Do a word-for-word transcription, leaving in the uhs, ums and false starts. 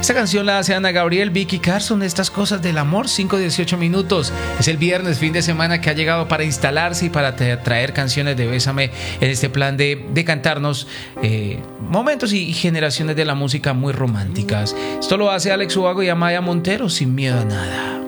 Esta canción la hace Ana Gabriel, Vicky Carson, Estas cosas del amor, cinco dieciocho minutos. Es el viernes, fin de semana, que ha llegado para instalarse y para traer canciones de Bésame en este plan de, de cantarnos eh, momentos y, y generaciones de la música muy románticas. Esto lo hace Alex Ubago y Amaya Montero, Sin miedo a nada.